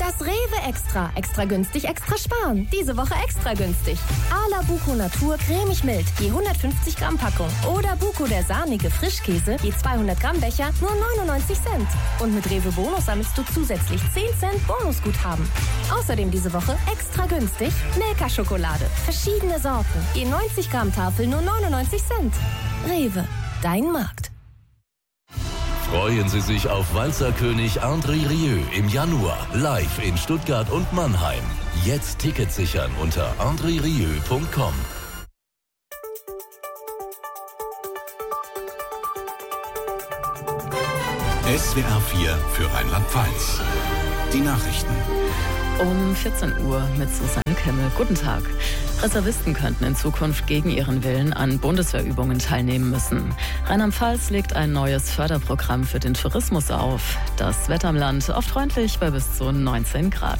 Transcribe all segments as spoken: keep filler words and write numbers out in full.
Das Rewe Extra. Extra günstig, extra sparen. Diese Woche extra günstig. Ala Buko Natur cremig mild, je hundertfünfzig Gramm Packung. Oder Buko der sahnige Frischkäse, je zweihundert Gramm Becher, nur neunundneunzig Cent. Und mit Rewe Bonus sammelst du zusätzlich zehn Cent Bonusguthaben. Außerdem diese Woche extra günstig Milka-Schokolade. Verschiedene Sorten, je neunzig Gramm Tafel, nur neunundneunzig Cent. Rewe, dein Markt. Freuen Sie sich auf Walzerkönig André Rieu im Januar live in Stuttgart und Mannheim. Jetzt Tickets sichern unter andre rieu punkt com. S W R vier für Rheinland-Pfalz. Die Nachrichten. Um vierzehn Uhr mit Susanne Kemmel. Guten Tag. Reservisten könnten in Zukunft gegen ihren Willen an Bundeswehrübungen teilnehmen müssen. Rheinland-Pfalz legt ein neues Förderprogramm für den Tourismus auf. Das Wetter im Land oft freundlich bei bis zu neunzehn Grad.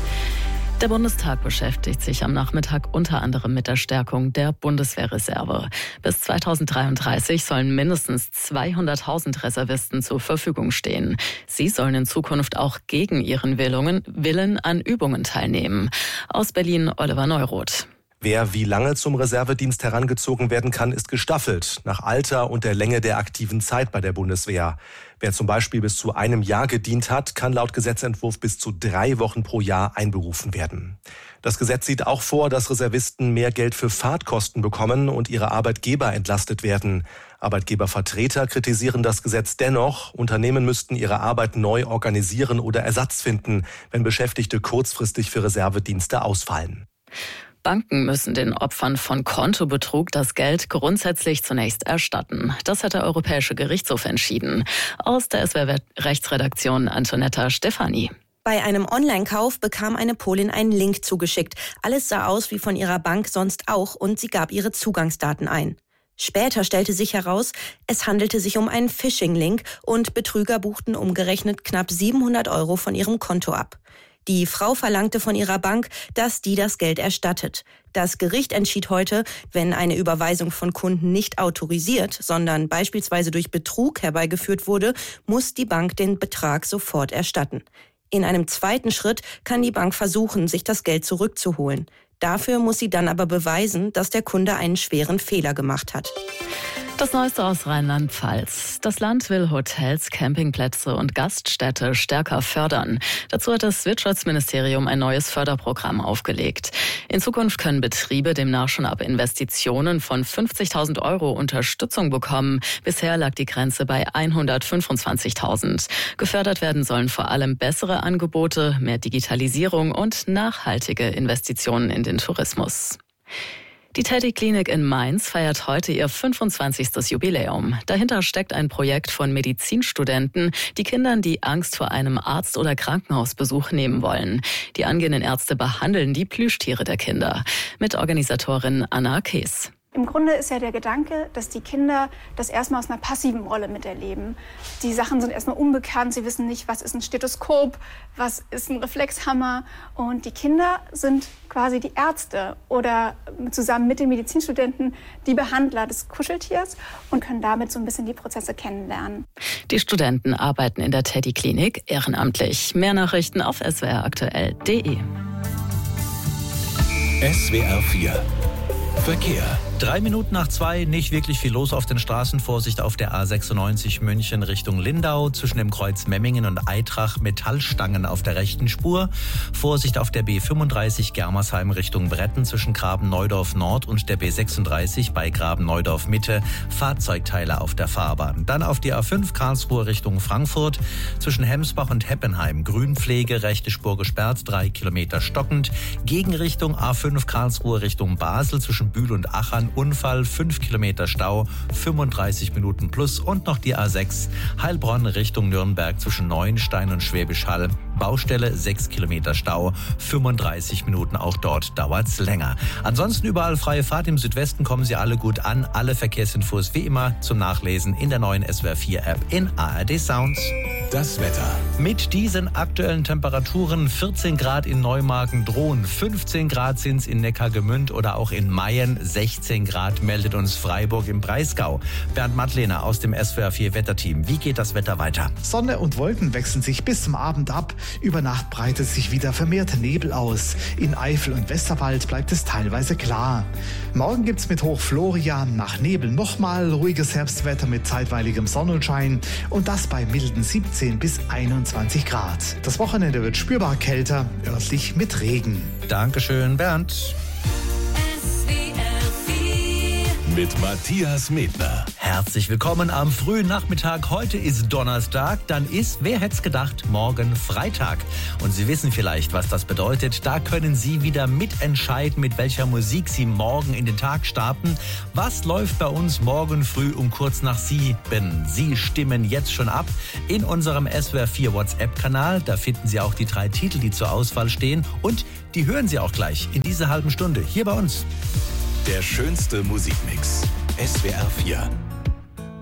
Der Bundestag beschäftigt sich am Nachmittag unter anderem mit der Stärkung der Bundeswehrreserve. Bis zweitausenddreiunddreißig sollen mindestens zweihunderttausend Reservisten zur Verfügung stehen. Sie sollen in Zukunft auch gegen ihren Willen an Übungen teilnehmen. Aus Berlin Oliver Neuroth. Wer wie lange zum Reservedienst herangezogen werden kann, ist gestaffelt, nach Alter und der Länge der aktiven Zeit bei der Bundeswehr. Wer zum Beispiel bis zu einem Jahr gedient hat, kann laut Gesetzentwurf bis zu drei Wochen pro Jahr einberufen werden. Das Gesetz sieht auch vor, dass Reservisten mehr Geld für Fahrtkosten bekommen und ihre Arbeitgeber entlastet werden. Arbeitgebervertreter kritisieren das Gesetz dennoch. Unternehmen müssten ihre Arbeit neu organisieren oder Ersatz finden, wenn Beschäftigte kurzfristig für Reservedienste ausfallen. Banken müssen den Opfern von Kontobetrug das Geld grundsätzlich zunächst erstatten. Das hat der Europäische Gerichtshof entschieden. Aus der S W R-Rechtsredaktion Antonetta Stefani. Bei einem Online-Kauf bekam eine Polin einen Link zugeschickt. Alles sah aus wie von ihrer Bank sonst auch und sie gab ihre Zugangsdaten ein. Später stellte sich heraus, es handelte sich um einen Phishing-Link und Betrüger buchten umgerechnet knapp siebenhundert Euro von ihrem Konto ab. Die Frau verlangte von ihrer Bank, dass die das Geld erstattet. Das Gericht entschied heute, wenn eine Überweisung von Kunden nicht autorisiert, sondern beispielsweise durch Betrug herbeigeführt wurde, muss die Bank den Betrag sofort erstatten. In einem zweiten Schritt kann die Bank versuchen, sich das Geld zurückzuholen. Dafür muss sie dann aber beweisen, dass der Kunde einen schweren Fehler gemacht hat. Das Neueste aus Rheinland-Pfalz. Das Land will Hotels, Campingplätze und Gaststätte stärker fördern. Dazu hat das Wirtschaftsministerium ein neues Förderprogramm aufgelegt. In Zukunft können Betriebe demnach schon ab Investitionen von fünfzigtausend Euro Unterstützung bekommen. Bisher lag die Grenze bei hundertfünfundzwanzigtausend. Gefördert werden sollen vor allem bessere Angebote, mehr Digitalisierung und nachhaltige Investitionen in den Tourismus. Die Teddy-Klinik in Mainz feiert heute ihr fünfundzwanzigstes Jubiläum. Dahinter steckt ein Projekt von Medizinstudenten, die Kindern die Angst vor einem Arzt- oder Krankenhausbesuch nehmen wollen. Die angehenden Ärzte behandeln die Plüschtiere der Kinder. Mitorganisatorin Anna Kees. Im Grunde ist ja der Gedanke, dass die Kinder das erstmal aus einer passiven Rolle miterleben. Die Sachen sind erstmal unbekannt, sie wissen nicht, was ist ein Stethoskop, was ist ein Reflexhammer. Und die Kinder sind quasi die Ärzte oder zusammen mit den Medizinstudenten die Behandler des Kuscheltiers und können damit so ein bisschen die Prozesse kennenlernen. Die Studenten arbeiten in der Teddy-Klinik ehrenamtlich. Mehr Nachrichten auf s w r aktuell punkt d e. S W R vier Verkehr. Drei Minuten nach zwei, nicht wirklich viel los auf den Straßen. Vorsicht auf der A sechsundneunzig München Richtung Lindau. Zwischen dem Kreuz Memmingen und Eitrach Metallstangen auf der rechten Spur. Vorsicht auf der B fünfunddreißig Germersheim Richtung Bretten zwischen Graben-Neudorf Nord und der B sechsunddreißig bei Graben-Neudorf Mitte. Fahrzeugteile auf der Fahrbahn. Dann auf die A fünf Karlsruhe Richtung Frankfurt. Zwischen Hemsbach und Heppenheim Grünpflege, rechte Spur gesperrt, drei Kilometer stockend. Gegenrichtung A fünf Karlsruhe Richtung Basel zwischen Bühl und Achern. Unfall, fünf Kilometer Stau, fünfunddreißig Minuten plus und noch die A sechs Heilbronn Richtung Nürnberg zwischen Neuenstein und Schwäbisch Hall. Baustelle, sechs Kilometer Stau, fünfunddreißig Minuten, auch dort dauert's länger. Ansonsten überall freie Fahrt. Im Südwesten kommen Sie alle gut an. Alle Verkehrsinfos wie immer zum Nachlesen in der neuen S W R vier App in A R D Sounds. Das Wetter. Mit diesen aktuellen Temperaturen vierzehn Grad in Neumarken drohen, fünfzehn Grad sind's in Neckargemünd oder auch in Mayen, sechzehn Grad meldet uns Freiburg im Breisgau. Bernd Mattlehner aus dem S W R vier Wetterteam. Wie geht das Wetter weiter? Sonne und Wolken wechseln sich bis zum Abend ab. Über Nacht breitet sich wieder vermehrt Nebel aus. In Eifel und Westerwald bleibt es teilweise klar. Morgen gibt's mit Hoch Florian nach Nebel nochmal ruhiges Herbstwetter mit zeitweiligem Sonnenschein und das bei milden siebzehn bis einundzwanzig Grad. Das Wochenende wird spürbar kälter, örtlich mit Regen. Dankeschön, Bernd. Mit Matthias Medner. Herzlich willkommen am frühen Nachmittag. Heute ist Donnerstag, dann ist, wer hätte es gedacht, morgen Freitag. Und Sie wissen vielleicht, was das bedeutet. Da können Sie wieder mitentscheiden, mit welcher Musik Sie morgen in den Tag starten. Was läuft bei uns morgen früh um kurz nach sieben? Sie stimmen jetzt schon ab in unserem S W R vier WhatsApp-Kanal. Da finden Sie auch die drei Titel, die zur Auswahl stehen. Und die hören Sie auch gleich in dieser halben Stunde hier bei uns. Der schönste Musikmix. S W R vier.